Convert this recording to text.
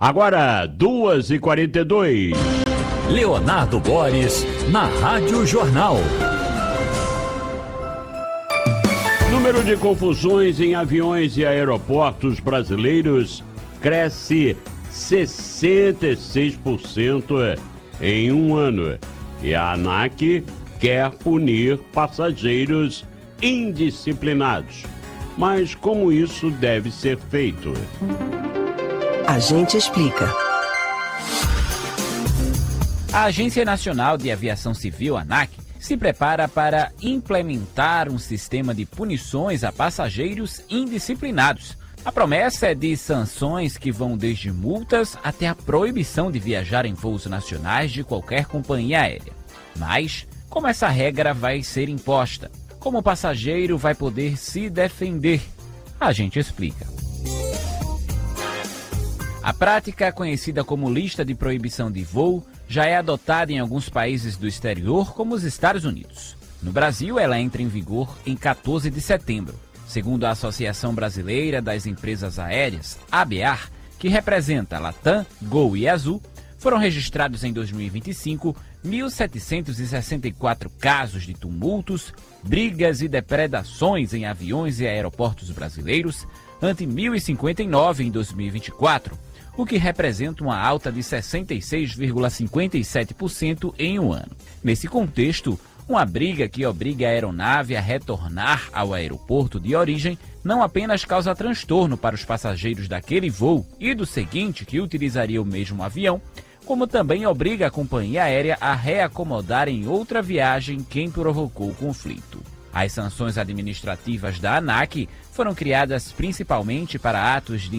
Agora, 2h42. Leonardo Boris, na Rádio Jornal. Número de confusões em aviões e aeroportos brasileiros cresce 66% em um ano. E a ANAC quer punir passageiros indisciplinados. Mas como isso deve ser feito? A gente explica. A Agência Nacional de Aviação Civil, ANAC, se prepara para implementar um sistema de punições a passageiros indisciplinados. A promessa é de sanções que vão desde multas até a proibição de viajar em voos nacionais de qualquer companhia aérea. Mas, como essa regra vai ser imposta? Como o passageiro vai poder se defender? A gente explica. A prática, conhecida como lista de proibição de voo, já é adotada em alguns países do exterior, como os Estados Unidos. No Brasil, ela entra em vigor em 14 de setembro. Segundo a Associação Brasileira das Empresas Aéreas, ABAR, que representa Latam, Gol e Azul, foram registrados em 2025 1.764 casos de tumultos, brigas e depredações em aviões e aeroportos brasileiros, ante 1.059 em 2024, o que representa uma alta de 66,57% em um ano. Nesse contexto, uma briga que obriga a aeronave a retornar ao aeroporto de origem não apenas causa transtorno para os passageiros daquele voo e do seguinte que utilizaria o mesmo avião, como também obriga a companhia aérea a reacomodar em outra viagem quem provocou o conflito. As sanções administrativas da ANAC foram criadas principalmente para atos de